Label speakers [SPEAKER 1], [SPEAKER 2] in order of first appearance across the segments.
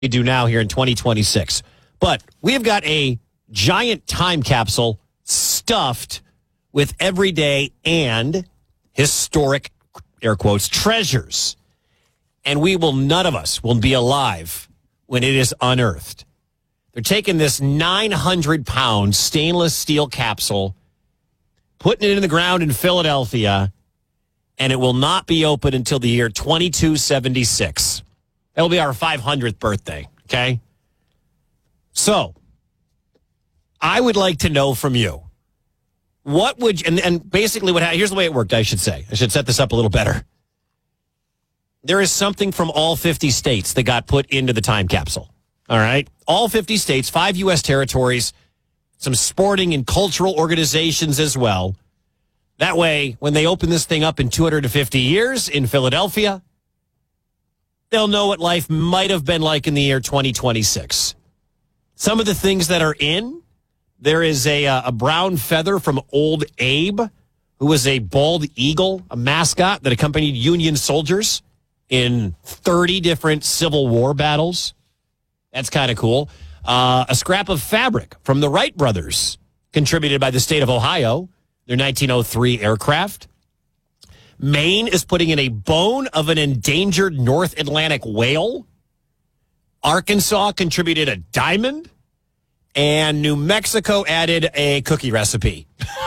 [SPEAKER 1] we do now here in 2026. But we have got a giant time capsule stuffed with everyday and historic, air quotes, treasures. And none of us will be alive when it is unearthed. They're taking this 900-pound stainless steel capsule, putting it in the ground in Philadelphia, and it will not be open until the year 2276. That'll be our 500th birthday, okay? So, I would like to know from you, what would you, and basically here's the way it worked, I should say. I should set this up a little better. There is something from all 50 states that got put into the time capsule, all right? All 50 states, 5 U.S. territories, some sporting and cultural organizations as well. That way, when they open this thing up in 250 years in Philadelphia, they'll know what life might have been like in the year 2026. Some of the things that are in, there is a brown feather from Old Abe, who was a bald eagle, a mascot that accompanied Union soldiers in 30 different Civil War battles. That's kind of cool. A scrap of fabric from the Wright brothers, contributed by the state of Ohio, their 1903 aircraft. Maine is putting in a bone of an endangered North Atlantic whale. Arkansas contributed a diamond. And New Mexico added a cookie recipe.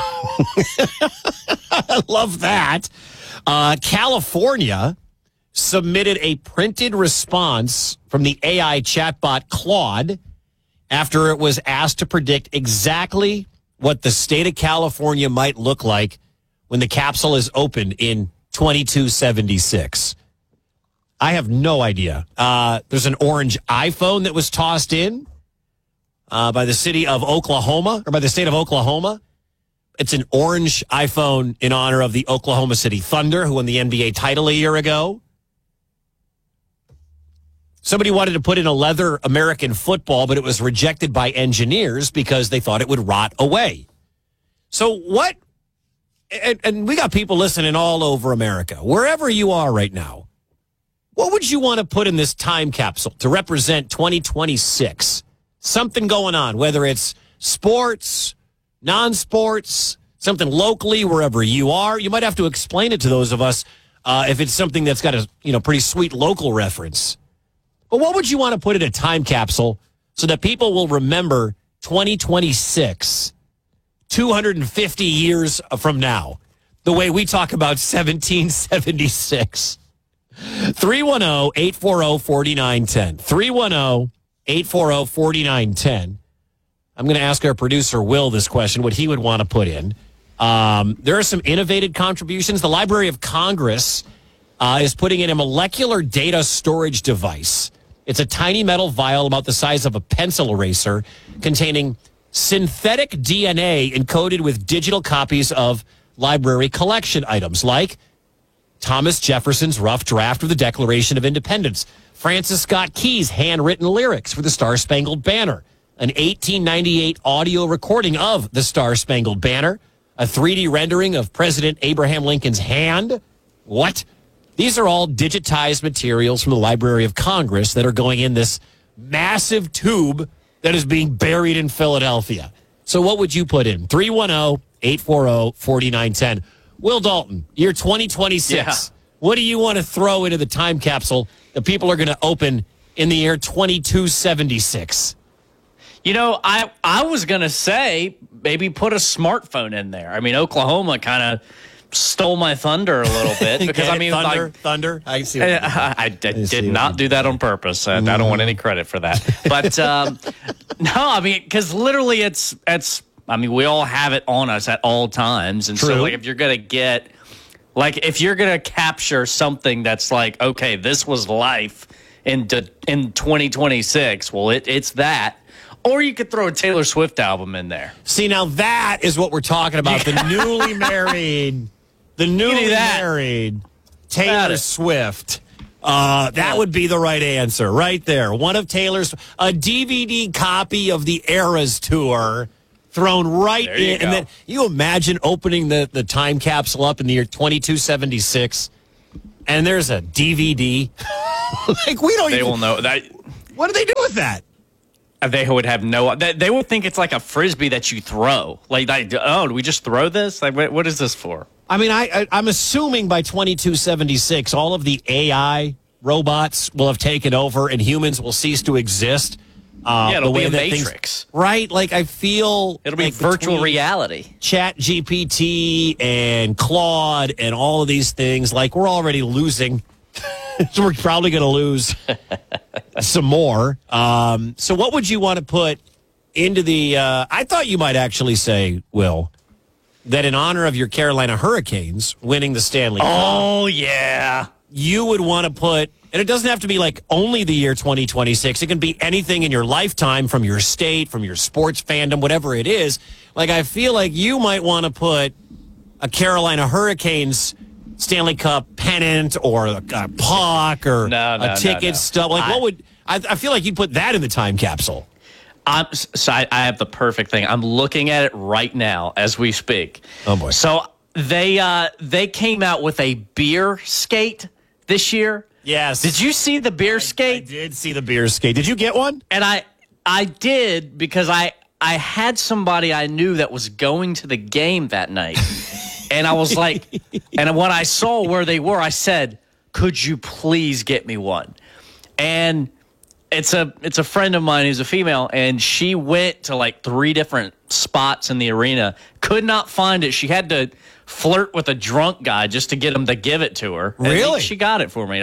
[SPEAKER 1] I love that. California submitted a printed response from the AI chatbot Claude after it was asked to predict exactly what the state of California might look like when the capsule is opened in 2276. I have no idea. There's an orange iPhone that was tossed in by the city of Oklahoma, or by the state of Oklahoma. It's an orange iPhone in honor of the Oklahoma City Thunder, who won the NBA title a year ago. Somebody wanted to put in a leather American football, but it was rejected by engineers because they thought it would rot away. So what, and we got people listening all over America, wherever you are right now, what would you want to put in this time capsule to represent 2026? Something going on, whether it's sports, non-sports, something locally, wherever you are. You might have to explain it to those of us if it's something that's got a pretty sweet local reference. But what would you want to put in a time capsule so that people will remember 2026, 250 years from now, the way we talk about 1776? 310-840-4910. 310-840-4910. I'm going to ask our producer, Will, this question, what he would want to put in. There are some innovative contributions. The Library of Congress is putting in a molecular data storage device. It's a tiny metal vial about the size of a pencil eraser containing synthetic DNA encoded with digital copies of library collection items like Thomas Jefferson's rough draft of the Declaration of Independence, Francis Scott Key's handwritten lyrics for the Star-Spangled Banner, an 1898 audio recording of the Star-Spangled Banner, a 3D rendering of President Abraham Lincoln's hand. What? These are all digitized materials from the Library of Congress that are going in this massive tube that is being buried in Philadelphia. So what would you put in? 310-840-4910. Will Dalton, year 2026. Yeah. What do you want to throw into the time capsule that people are going to open in the year 2276?
[SPEAKER 2] I was going to say maybe put a smartphone in there. I mean, Oklahoma kind of stole my thunder a little bit because
[SPEAKER 1] thunder. I see.
[SPEAKER 2] I did not do that on purpose. I don't want any credit for that. But no, I mean, because literally, it's. I mean, we all have it on us at all times, and so if you're gonna if you're gonna capture something that's like, okay, this was life in 2026. Well, it's that. Or you could throw a Taylor Swift album in there.
[SPEAKER 1] See, now that is what we're talking about. The newly married Taylor Swift. That would be the right answer right there. One of Taylor's, a DVD copy of the Eras Tour thrown right in. And then you imagine opening the time capsule up in the year 2276 and there's a DVD.
[SPEAKER 2] They will know that.
[SPEAKER 1] What do they do with that?
[SPEAKER 2] They would have no. They would think it's like a frisbee that you throw. Like, oh, do we just throw this? Like, what is this for?
[SPEAKER 1] I mean, I'm assuming by 2276, all of the AI robots will have taken over and humans will cease to exist.
[SPEAKER 2] It'll be a Matrix.
[SPEAKER 1] Right? Like, I feel
[SPEAKER 2] it'll be virtual reality.
[SPEAKER 1] Chat GPT and Claude and all of these things, like, we're already losing. So we're probably going to lose some more. So what would you want to put into the I thought you might actually say, Will, that in honor of your Carolina Hurricanes winning the Stanley Cup.
[SPEAKER 2] Oh, yeah.
[SPEAKER 1] You would want to put, and it doesn't have to be like only the year 2026. It can be anything in your lifetime, from your state, from your sports fandom, whatever it is. Like, I feel like you might want to put a Carolina Hurricanes Stanley Cup pennant or a puck or a ticket stub. Like, what would I feel like you'd put that in the time capsule?
[SPEAKER 2] I have the perfect thing. I'm looking at it right now as we speak.
[SPEAKER 1] Oh boy!
[SPEAKER 2] So they came out with a beer skate this year.
[SPEAKER 1] Yes.
[SPEAKER 2] Did you see the beer skate?
[SPEAKER 1] I did see the beer skate. Did you get one?
[SPEAKER 2] And I did, because I had somebody I knew that was going to the game that night. And I was like, and when I saw where they were, I said, could you please get me one? And it's a friend of mine who's a female, and she went to like 3 different spots in the arena, could not find it. She had to flirt with a drunk guy just to get him to give it to her.
[SPEAKER 1] Really?
[SPEAKER 2] And she got it for me.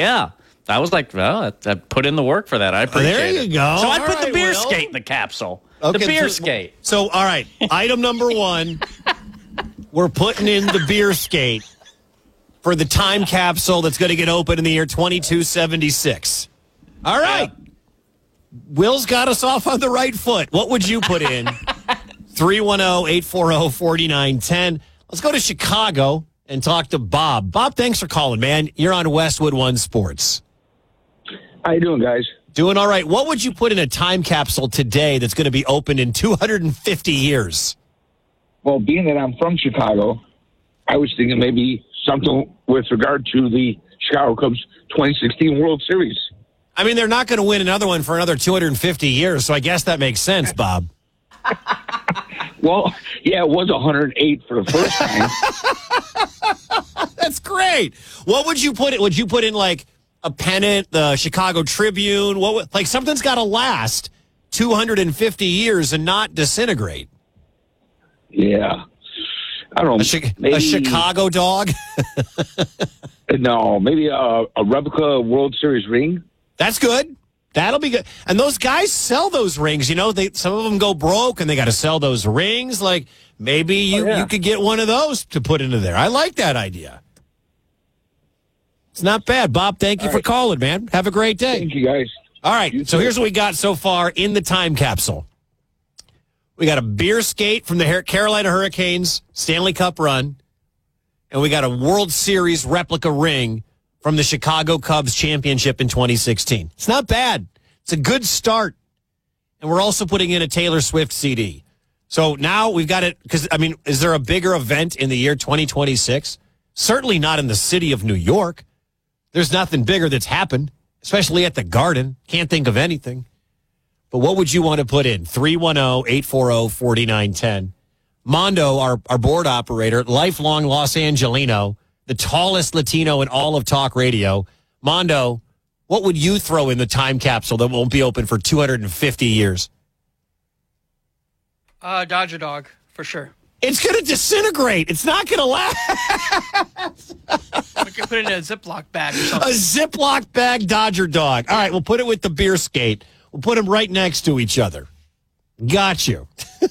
[SPEAKER 2] I was like, well, I put in the work for that. I appreciate it.
[SPEAKER 1] There you go.
[SPEAKER 2] So I put the beer skate in the capsule. Okay, the beer skate.
[SPEAKER 1] So, all right, item number 1. We're putting in the beer skate for the time capsule that's going to get open in the year 2276. All right. Yeah. Will's got us off on the right foot. What would you put in? 310-840-4910. Let's go to Chicago and talk to Bob. Bob, thanks for calling, man. You're on Westwood One Sports.
[SPEAKER 3] How you doing, guys?
[SPEAKER 1] Doing all right. What would you put in a time capsule today that's going to be open in 250 years?
[SPEAKER 3] Well, being that I'm from Chicago, I was thinking maybe something with regard to the Chicago Cubs 2016 World Series.
[SPEAKER 1] I mean, they're not going to win another one for another 250 years, so I guess that makes sense, Bob.
[SPEAKER 3] Well, yeah, it was 108 for the first
[SPEAKER 1] time. That's great. What would you put in? Would you put in like a pennant, the Chicago Tribune? Like something's got to last 250 years and not disintegrate.
[SPEAKER 3] Yeah. I don't know.
[SPEAKER 1] A Chicago dog?
[SPEAKER 3] No, maybe a replica World Series ring.
[SPEAKER 1] That's good. That'll be good. And those guys sell those rings. You know, some of them go broke and they got to sell those rings. Like maybe you could get one of those to put into there. I like that idea. It's not bad. Bob, thank you for calling, man. Have a great day.
[SPEAKER 3] Thank you, guys.
[SPEAKER 1] All right. So here's what we got so far in the time capsule. We got a beer skate from the Carolina Hurricanes Stanley Cup run, and we got a World Series replica ring from the Chicago Cubs championship in 2016. It's not bad. It's a good start. And we're also putting in a Taylor Swift CD. So now we've got it, because, I mean, is there a bigger event in the year 2026? Certainly not in the city of New York. There's nothing bigger that's happened, especially at the Garden. Can't think of anything. But what would you want to put in? 310-840-4910. Mondo, our board operator, lifelong Los Angelino, the tallest Latino in all of talk radio. Mondo, what would you throw in the time capsule that won't be open for 250 years?
[SPEAKER 4] Dodger dog, for sure.
[SPEAKER 1] It's going to disintegrate. It's not going to last.
[SPEAKER 4] We could put it in a Ziploc bag or something.
[SPEAKER 1] A Ziploc bag Dodger dog. All right, we'll put it with the beer skate. We'll put them right next to each other. Got you.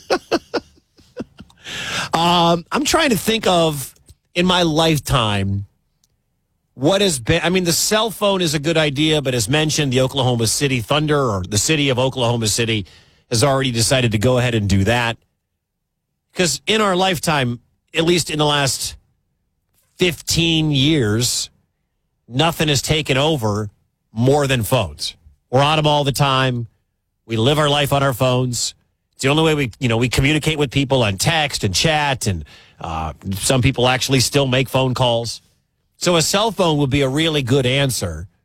[SPEAKER 1] I'm trying to think of, in my lifetime, what has been... I mean, the cell phone is a good idea, but as mentioned, the Oklahoma City Thunder, or the city of Oklahoma City, has already decided to go ahead and do that. Because in our lifetime, at least in the last 15 years, nothing has taken over more than phones. We're on them all the time. We live our life on our phones. It's the only way we communicate with people on text and chat, and some people actually still make phone calls. So a cell phone would be a really good answer.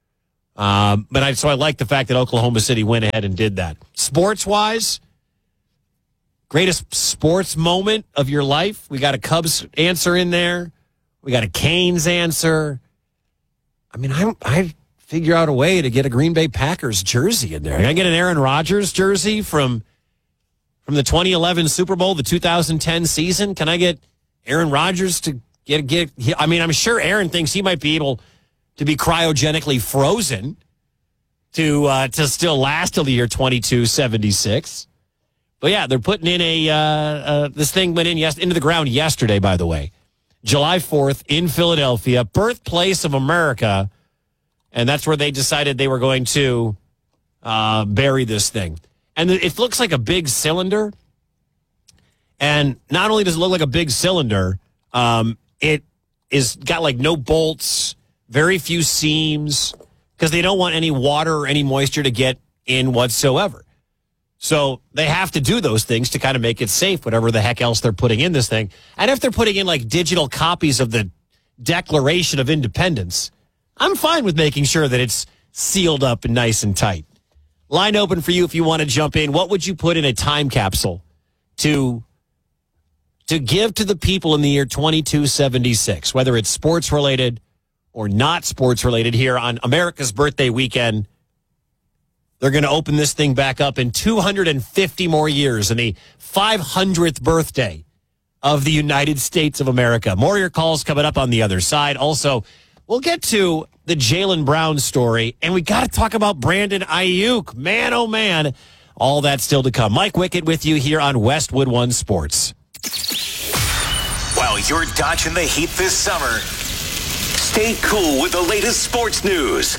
[SPEAKER 1] So I like the fact that Oklahoma City went ahead and did that. Sports-wise, greatest sports moment of your life. We got a Cubs answer in there. We got a Canes answer. I mean, I figure out a way to get a Green Bay Packers jersey in there. Can I get an Aaron Rodgers jersey from the 2011 Super Bowl, the 2010 season? Can I get Aaron Rodgers to get? I mean, I'm sure Aaron thinks he might be able to be cryogenically frozen to still last till the year 2276. But yeah, they're putting in this thing went into the ground yesterday, by the way. July 4th in Philadelphia, birthplace of America. And that's where they decided they were going to bury this thing. And it looks like a big cylinder. And not only does it look like a big cylinder, it is got like no bolts, very few seams, because they don't want any water or any moisture to get in whatsoever. So they have to do those things to kind of make it safe, whatever the heck else they're putting in this thing. And if they're putting in like digital copies of the Declaration of Independence, I'm fine with making sure that it's sealed up and nice and tight. Line open for you if you want to jump in. What would you put in a time capsule to give to the people in the year 2276, whether it's sports related or not sports related here on America's birthday weekend? They're going to open this thing back up in 250 more years, in the 500th birthday of the United States of America. More of your calls coming up on the other side. Also, we'll get to the Jaylen Brown story, and we got to talk about Brandon Ayuk. Man, oh man, all that still to come. Mike Wickett with you here on Westwood One Sports.
[SPEAKER 5] While you're dodging the heat this summer, stay cool with the latest sports news.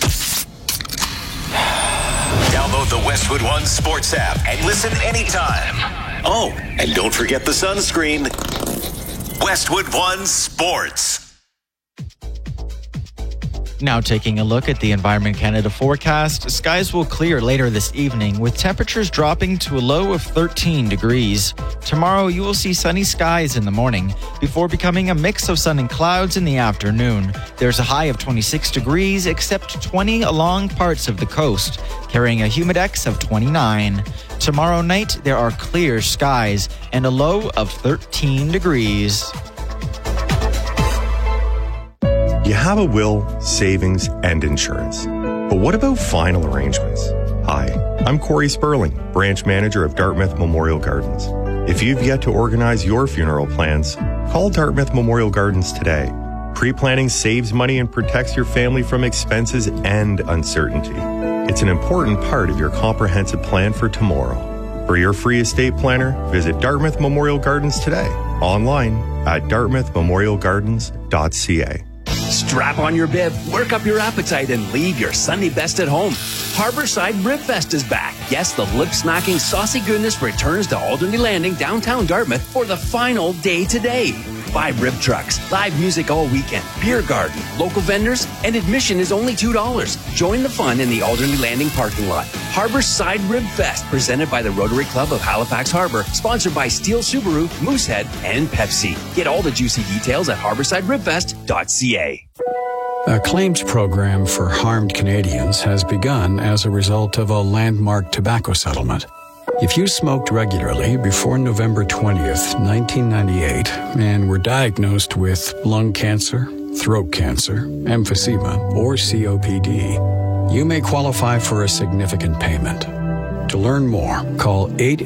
[SPEAKER 5] Download the Westwood One Sports app and listen anytime. Oh, and don't forget the sunscreen. Westwood One Sports.
[SPEAKER 6] Now taking a look at the Environment Canada forecast, skies will clear later this evening with temperatures dropping to a low of 13 degrees. Tomorrow you will see sunny skies in the morning before becoming a mix of sun and clouds in the afternoon. There's a high of 26 degrees except 20 along parts of the coast, carrying a humidex of 29. Tomorrow night there are clear skies and a low of 13 degrees.
[SPEAKER 7] You have a will, savings, and insurance. But what about final arrangements? Hi, I'm Corey Sperling, branch manager of Dartmouth Memorial Gardens. If you've yet to organize your funeral plans, call Dartmouth Memorial Gardens today. Pre-planning saves money and protects your family from expenses and uncertainty. It's an important part of your comprehensive plan for tomorrow. For your free estate planner, visit Dartmouth Memorial Gardens today, online at dartmouthmemorialgardens.ca.
[SPEAKER 8] Strap on your bib, work up your appetite, and leave your Sunday best at home. Harborside Rib Fest is back. Yes, the lip-smacking saucy goodness returns to Alderney Landing, downtown Dartmouth, for the final day today. 5 rib trucks, live music all weekend, beer garden, local vendors, and admission is only $2. Join the fun in the Alderney Landing parking lot. Harborside Rib Fest, presented by the Rotary Club of Halifax Harbor, sponsored by Steel Subaru, Moosehead, and Pepsi. Get all the juicy details at harborsideribfest.ca.
[SPEAKER 9] A claims program for harmed Canadians has begun as a result of a landmark tobacco settlement. If you smoked regularly before November 20th, 1998, and were diagnosed with lung cancer, throat cancer, emphysema, or COPD, you may qualify for a significant payment. To learn more, call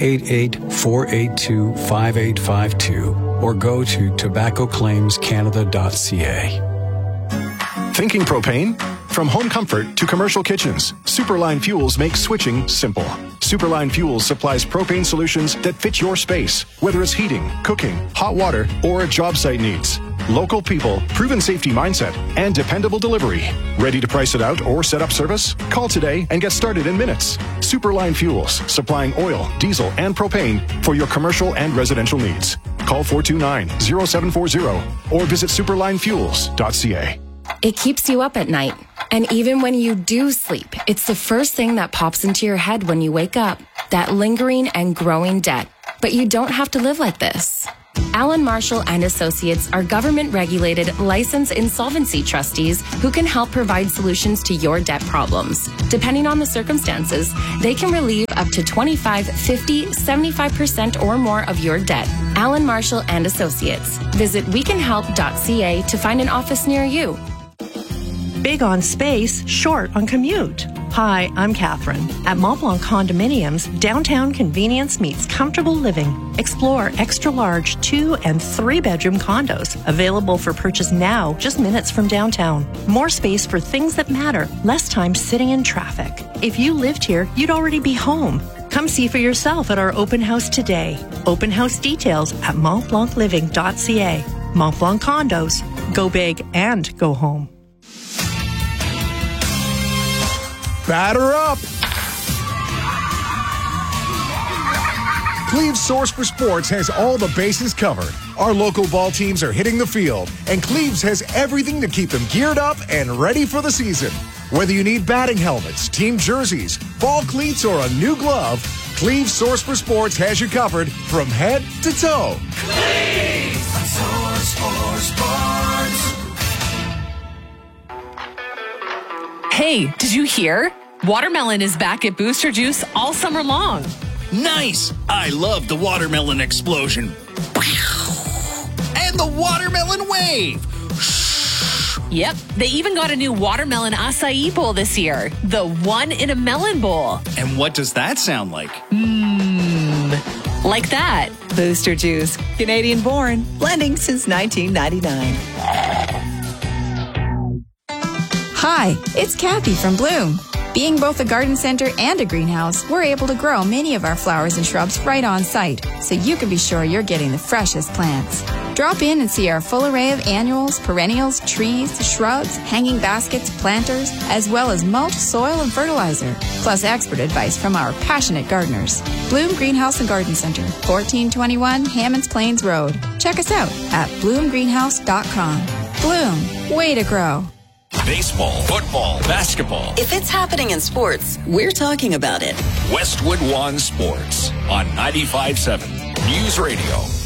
[SPEAKER 9] 888-482-5852 or go to tobaccoclaimscanada.ca.
[SPEAKER 10] Thinking propane? From home comfort to commercial kitchens, Superline Fuels makes switching simple. Superline Fuels supplies propane solutions that fit your space, whether it's heating, cooking, hot water, or job site needs. Local people, proven safety mindset, and dependable delivery. Ready to price it out or set up service? Call today and get started in minutes. Superline Fuels, supplying oil, diesel, and propane for your commercial and residential needs. Call 429-0740 or visit superlinefuels.ca.
[SPEAKER 11] It keeps you up at night. And even when you do sleep, it's the first thing that pops into your head when you wake up. That lingering and growing debt. But you don't have to live like this. Allen Marshall and Associates are government-regulated, licensed insolvency trustees who can help provide solutions to your debt problems. Depending on the circumstances, they can relieve up to 25, 50, 75% or more of your debt. Allen Marshall and Associates. Visit wecanhelp.ca to find an office near you.
[SPEAKER 12] Big on space, short on commute. Hi, I'm Catherine. At Mont Blanc Condominiums, downtown convenience meets comfortable living. Explore extra-large 2- and 3-bedroom condos, available for purchase now, just minutes from downtown. More space for things that matter, less time sitting in traffic. If you lived here, you'd already be home. Come see for yourself at our open house today. Open house details at montblancliving.ca. Mont Blanc Condos. Go big and go home.
[SPEAKER 13] Batter up! Cleve's Source for Sports has all the bases covered. Our local ball teams are hitting the field, and Cleve's has everything to keep them geared up and ready for the season. Whether you need batting helmets, team jerseys, ball cleats, or a new glove, Cleve's Source for Sports has you covered from head to toe.
[SPEAKER 14] Cleve's Source for Sports.
[SPEAKER 15] Hey, did you hear? Watermelon is back at Booster Juice all summer long.
[SPEAKER 16] Nice! I love the watermelon explosion. And the watermelon wave.
[SPEAKER 15] Yep, they even got a new watermelon acai bowl this year. The one in a melon bowl.
[SPEAKER 16] And what does that sound like?
[SPEAKER 15] Like that.
[SPEAKER 17] Booster Juice, Canadian born, blending since 1999.
[SPEAKER 18] Hi, it's Kathy from Bloom. Being both a garden center and a greenhouse, we're able to grow many of our flowers and shrubs right on site, so you can be sure you're getting the freshest plants. Drop in and see our full array of annuals, perennials, trees, shrubs, hanging baskets, planters, as well as mulch, soil, and fertilizer, plus expert advice from our passionate gardeners. Bloom Greenhouse and Garden Center, 1421 Hammonds Plains Road. Check us out at bloomgreenhouse.com. Bloom, way to grow.
[SPEAKER 5] Baseball, football, basketball.
[SPEAKER 17] If it's happening in sports, we're talking about it.
[SPEAKER 5] Westwood One Sports on 95.7 News Radio.